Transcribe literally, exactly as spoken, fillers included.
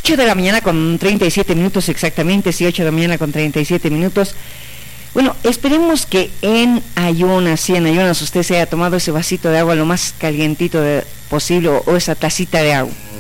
ocho de la mañana con treinta y siete minutos exactamente, sí, ocho de la mañana con treinta y siete minutos. Bueno, esperemos que en ayunas, sí, en ayunas usted se haya tomado ese vasito de agua lo más calientito de, posible, o, o esa tacita de agua.